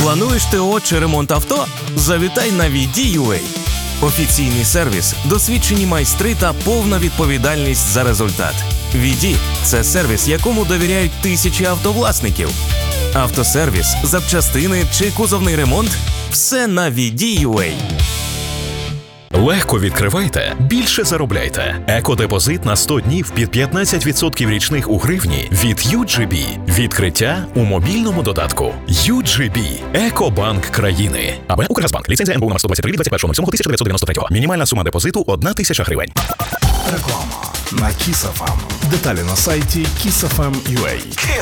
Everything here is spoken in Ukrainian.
Плануєш ТО чи ремонт авто? Завітай на VD.UA. Офіційний сервіс, досвідчені майстри та повна відповідальність за результат. VD – це сервіс, якому довіряють тисячі автовласників. Автосервіс, запчастини чи кузовний ремонт – все на VD.UA. Легко відкривайте, більше заробляйте. Екодепозит на 100 днів під 15% річних у гривні від UGB. Відкриття у мобільному додатку. UGB – Екобанк країни. АБ «Укргазбанк». Ліцензія НБУ номер 123 від 21.07.1993. Мінімальна сума депозиту – 1 тисяча гривень. Реклама на Kiss FM. Деталі на сайті kissfm.ua.